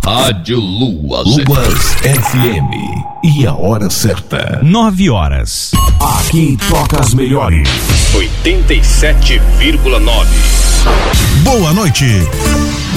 Rádio Luas FM. E a hora certa: 9 horas. Aqui toca as melhores. 87,9. Boa noite.